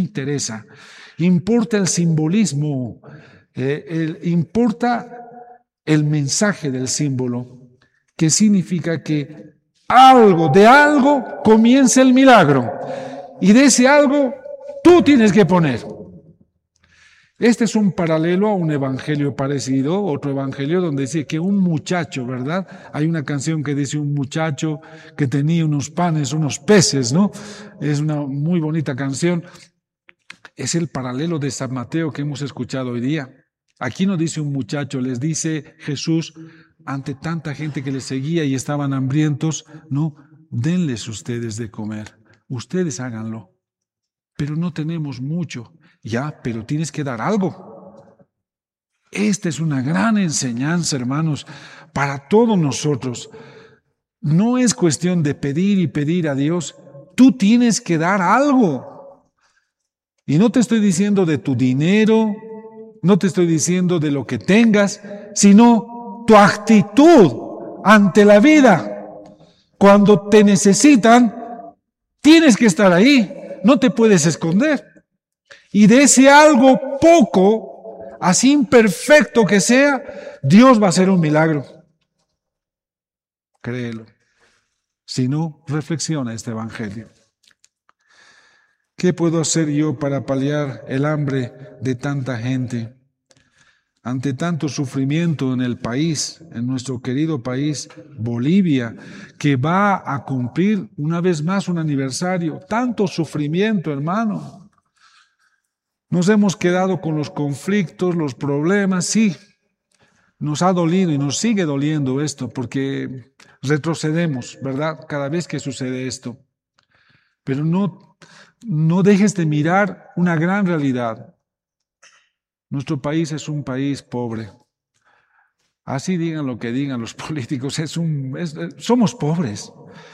interesa. Importa el simbolismo, importa el mensaje del símbolo, que significa que de algo comienza el milagro. Y de ese algo tú tienes que poner. Este es un paralelo a un evangelio parecido, otro evangelio donde dice que un muchacho, ¿verdad? Hay una canción que dice un muchacho que tenía unos panes, unos peces, ¿no? Es una muy bonita canción. Es el paralelo de San Mateo que hemos escuchado hoy día. Aquí no dice un muchacho, les dice Jesús ante tanta gente que le seguía y estaban hambrientos, no, denles ustedes de comer, ustedes háganlo. Pero no tenemos mucho. Ya, pero tienes que dar algo. Esta es una gran enseñanza, hermanos, para todos nosotros. No es cuestión de pedir y pedir a Dios. Tú tienes que dar algo. Y no te estoy diciendo de tu dinero, no te estoy diciendo de lo que tengas, sino tu actitud ante la vida. Cuando te necesitan, tienes que estar ahí. No te puedes esconder. Y de ese algo poco, así imperfecto que sea, Dios va a hacer un milagro. Créelo. Si no, reflexiona este evangelio. ¿Qué puedo hacer yo para paliar el hambre de tanta gente? Ante tanto sufrimiento en el país, en nuestro querido país, Bolivia, que va a cumplir una vez más un aniversario. Tanto sufrimiento, hermano. Nos hemos quedado con los conflictos, los problemas, sí. Nos ha dolido y nos sigue doliendo esto porque retrocedemos, ¿verdad? Cada vez que sucede esto. Pero no dejes de mirar una gran realidad. Nuestro país es un país pobre. Así digan lo que digan los políticos, somos pobres.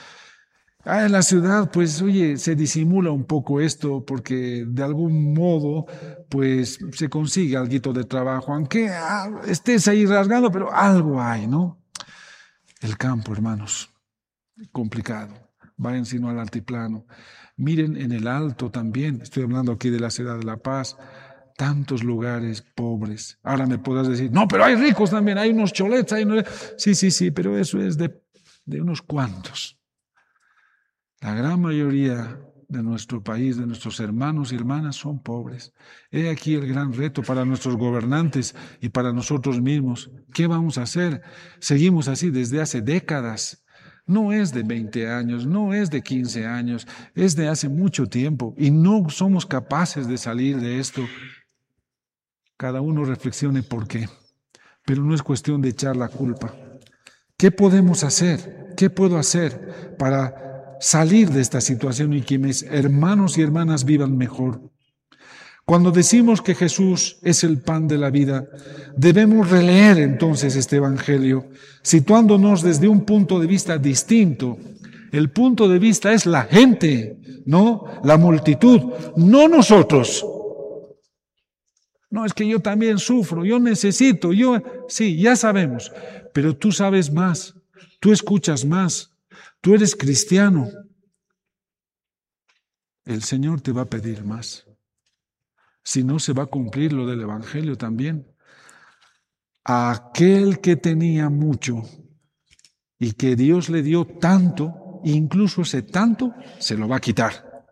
En la ciudad, pues, oye, se disimula un poco esto porque de algún modo, pues, se consigue algo de trabajo, aunque estés ahí rasgando, pero algo hay, ¿no? El campo, hermanos, complicado. Vayan sino al altiplano. Miren en el alto también, estoy hablando aquí de la ciudad de La Paz, tantos lugares pobres. Ahora me podrás decir, no, pero hay ricos también, hay unos cholets, Sí, pero eso es de unos cuantos. La gran mayoría de nuestro país, de nuestros hermanos y hermanas, son pobres. He aquí el gran reto para nuestros gobernantes y para nosotros mismos. ¿Qué vamos a hacer? Seguimos así desde hace décadas. No es de 20 años, no es de 15 años, es de hace mucho tiempo y no somos capaces de salir de esto. Cada uno reflexione por qué, pero no es cuestión de echar la culpa. ¿Qué podemos hacer? ¿Qué puedo hacer para salir de esta situación y que mis hermanos y hermanas vivan mejor? Cuando decimos que Jesús es el pan de la vida, debemos releer entonces este evangelio, situándonos desde un punto de vista distinto. El punto de vista es la gente, no la multitud, no nosotros. No, es que yo también sufro, yo necesito, sí, ya sabemos, pero tú sabes más, tú escuchas más, tú eres cristiano. El Señor te va a pedir más. Si no, se va a cumplir lo del evangelio también. A aquel que tenía mucho y que Dios le dio tanto, incluso ese tanto, se lo va a quitar.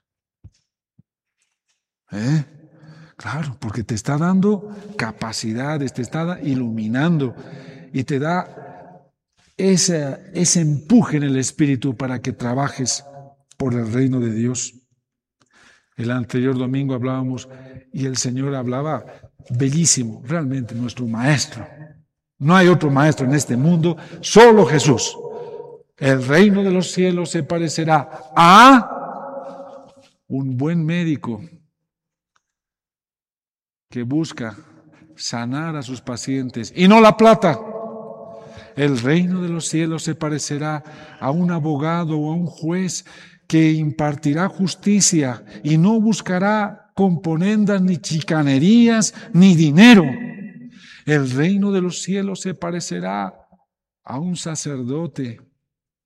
Claro, porque te está dando capacidades, te está iluminando y te da ese empuje en el espíritu para que trabajes por el reino de Dios. El anterior domingo hablábamos y el Señor hablaba bellísimo, realmente nuestro maestro. No hay otro maestro en este mundo, solo Jesús. El reino de los cielos se parecerá a un buen médico que busca sanar a sus pacientes y no la plata. El reino de los cielos se parecerá a un abogado o a un juez que impartirá justicia y no buscará componendas ni chicanerías ni dinero. El reino de los cielos se parecerá a un sacerdote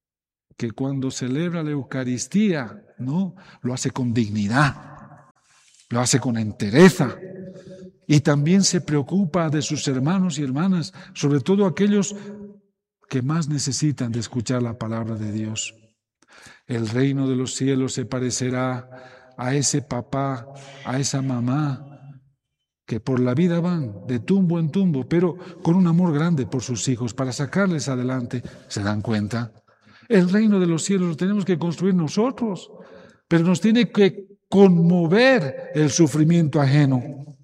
que cuando celebra la Eucaristía, ¿no?, lo hace con dignidad. lo hace con entereza y también se preocupa de sus hermanos y hermanas, sobre todo aquellos que más necesitan de escuchar la palabra de Dios. El reino de los cielos se parecerá a ese papá, a esa mamá, que por la vida van de tumbo en tumbo, pero con un amor grande por sus hijos, para sacarles adelante. ¿Se dan cuenta? El reino de los cielos lo tenemos que construir nosotros, pero nos tiene que conmover el sufrimiento ajeno.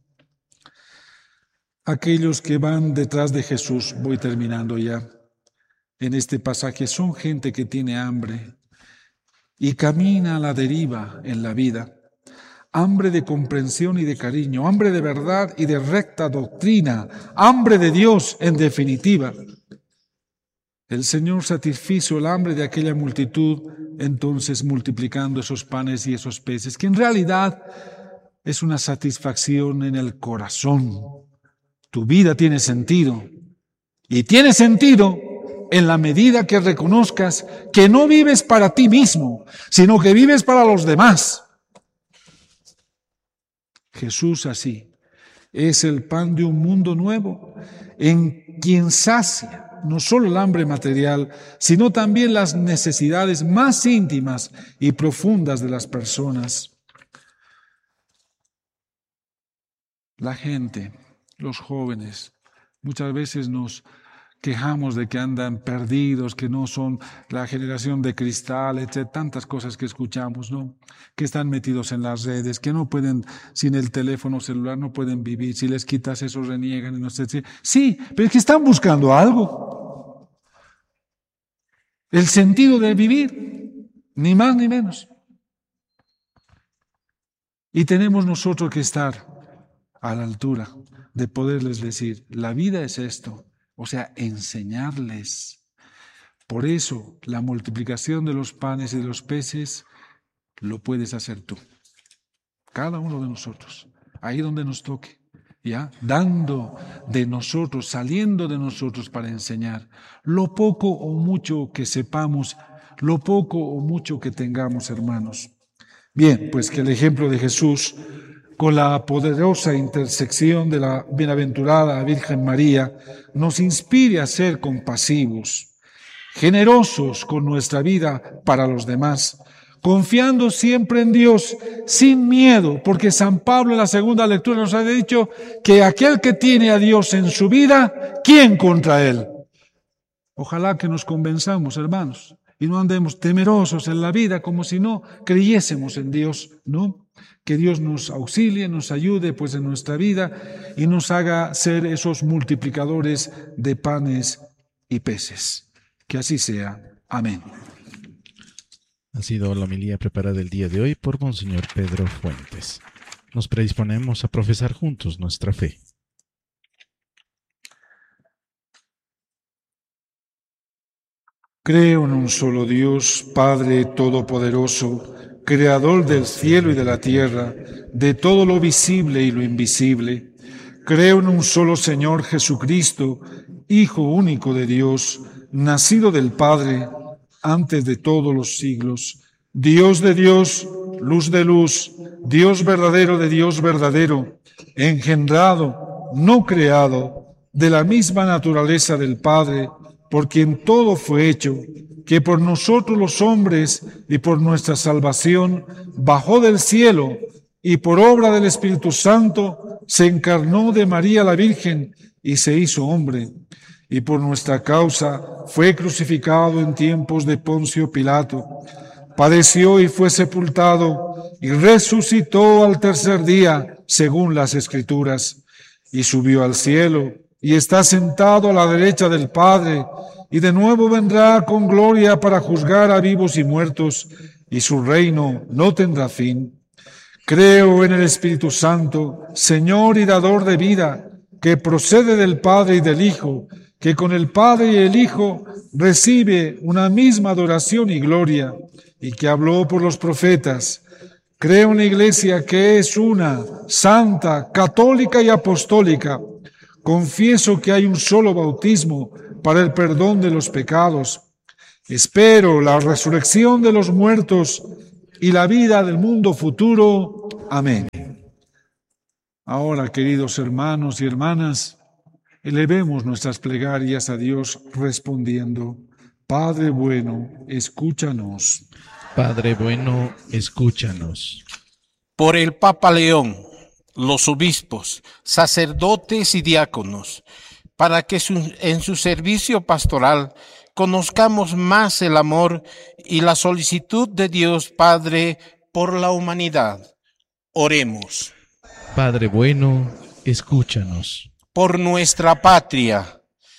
Aquellos que van detrás de Jesús, voy terminando ya, en este pasaje son gente que tiene hambre y camina a la deriva en la vida. Hambre de comprensión y de cariño, hambre de verdad y de recta doctrina, hambre de Dios en definitiva. El Señor satisfizo el hambre de aquella multitud, entonces multiplicando esos panes y esos peces, que en realidad es una satisfacción en el corazón. Tu vida tiene sentido, y tiene sentido en la medida que reconozcas que no vives para ti mismo, sino que vives para los demás. Jesús así es el pan de un mundo nuevo, en quien sacia no solo el hambre material, sino también las necesidades más íntimas y profundas de las personas. La gente, los jóvenes, muchas veces nos quejamos de que andan perdidos, que no son la generación de cristal, etc. Tantas cosas que escuchamos, ¿no? Que están metidos en las redes, que no pueden, sin el teléfono celular no pueden vivir. Si les quitas eso reniegan y no sé si. Sí, pero es que están buscando algo. El sentido de vivir, ni más ni menos. Y tenemos nosotros que estar a la altura de poderles decir, la vida es esto. O sea, enseñarles. Por eso, la multiplicación de los panes y de los peces lo puedes hacer tú. Cada uno de nosotros. Ahí donde nos toque. ¿Ya? Dando de nosotros, saliendo de nosotros para enseñar. Lo poco o mucho que sepamos, lo poco o mucho que tengamos, hermanos. Bien, pues que el ejemplo de Jesús, con la poderosa intersección de la bienaventurada Virgen María, nos inspire a ser compasivos, generosos con nuestra vida para los demás, confiando siempre en Dios, sin miedo, porque San Pablo en la segunda lectura nos ha dicho que aquel que tiene a Dios en su vida, ¿quién contra él? Ojalá que nos convenzamos, hermanos, y no andemos temerosos en la vida como si no creyésemos en Dios, ¿no? Que Dios nos auxilie, nos ayude pues en nuestra vida y nos haga ser esos multiplicadores de panes y peces. Que así sea. Amén. Ha sido la homilía preparada el día de hoy por Monseñor Pedro Fuentes. Nos predisponemos a profesar juntos nuestra fe. Creo en un solo Dios, Padre Todopoderoso, Creador del cielo y de la tierra, de todo lo visible y lo invisible. Creo en un solo Señor Jesucristo, Hijo único de Dios, nacido del Padre, antes de todos los siglos, Dios de Dios, luz de luz, Dios verdadero de Dios verdadero, engendrado, no creado, de la misma naturaleza del Padre, por quien todo fue hecho, que por nosotros los hombres y por nuestra salvación bajó del cielo y por obra del Espíritu Santo se encarnó de María la Virgen y se hizo hombre. Y por nuestra causa fue crucificado en tiempos de Poncio Pilato. Padeció y fue sepultado y resucitó al tercer día, según las Escrituras, y subió al cielo y está sentado a la derecha del Padre, y de nuevo vendrá con gloria para juzgar a vivos y muertos, y su reino no tendrá fin. Creo en el Espíritu Santo, Señor y dador de vida, que procede del Padre y del Hijo, que con el Padre y el Hijo recibe una misma adoración y gloria, y que habló por los profetas. Creo en la Iglesia que es una, santa, católica y apostólica. Confieso que hay un solo bautismo para el perdón de los pecados. Espero la resurrección de los muertos y la vida del mundo futuro. Amén. Ahora, queridos hermanos y hermanas, elevemos nuestras plegarias a Dios respondiendo: Padre bueno, escúchanos. Padre bueno, escúchanos. Por el Papa León, los obispos, sacerdotes y diáconos, para que en su servicio pastoral conozcamos más el amor y la solicitud de Dios Padre por la humanidad. Oremos. Padre bueno, escúchanos. Por nuestra patria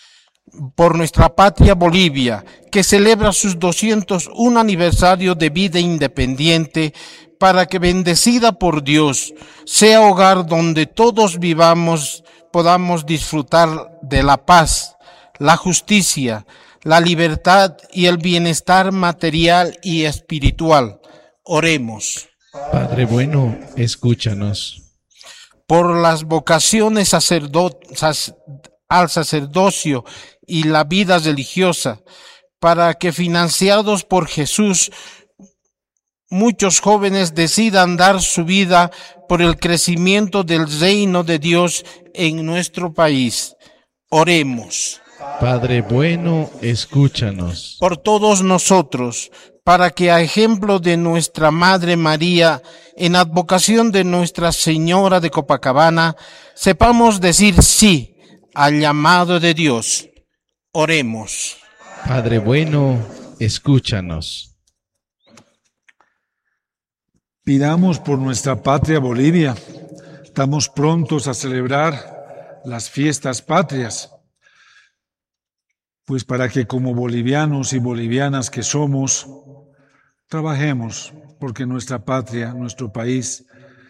Bolivia, que celebra sus 201 aniversario de vida independiente, para que, bendecida por Dios, sea hogar donde todos podamos disfrutar de la paz, la justicia, la libertad y el bienestar material y espiritual. Oremos. Padre bueno, escúchanos. Por las vocaciones al sacerdocio y la vida religiosa, para que, financiados por Jesús, muchos jóvenes decidan dar su vida por el crecimiento del reino de Dios en nuestro país. Oremos. Padre bueno, escúchanos. Por todos nosotros, para que, a ejemplo de nuestra Madre María, en advocación de Nuestra Señora de Copacabana, sepamos decir sí al llamado de Dios. Oremos. Padre bueno, escúchanos. Pidamos por nuestra patria Bolivia. Estamos prontos a celebrar las fiestas patrias, pues para que, como bolivianos y bolivianas que somos, trabajemos porque nuestra patria, nuestro país,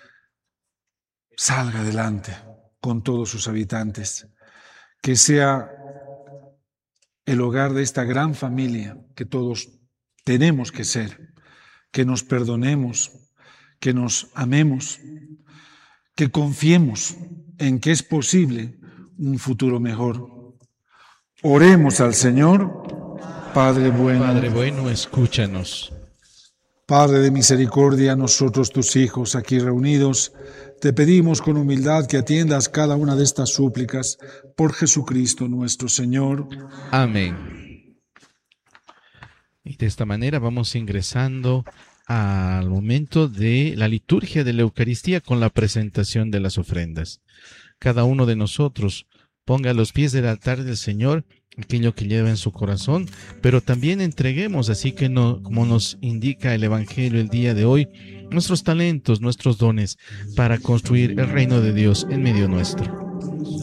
salga adelante con todos sus habitantes, que sea el hogar de esta gran familia que todos tenemos que ser, que nos perdonemos, que nos amemos, que confiemos en que es posible un futuro mejor. Oremos al Señor. Padre bueno, escúchanos. Padre de misericordia, nosotros tus hijos aquí reunidos, te pedimos con humildad que atiendas cada una de estas súplicas por Jesucristo nuestro Señor. Amén. Y de esta manera vamos ingresando al momento de la liturgia de la Eucaristía con la presentación de las ofrendas. Cada uno de nosotros ponga a los pies del altar del Señor aquello que lleva en su corazón, pero también entreguemos, así que como nos indica el Evangelio el día de hoy, nuestros talentos, nuestros dones para construir el reino de Dios en medio nuestro.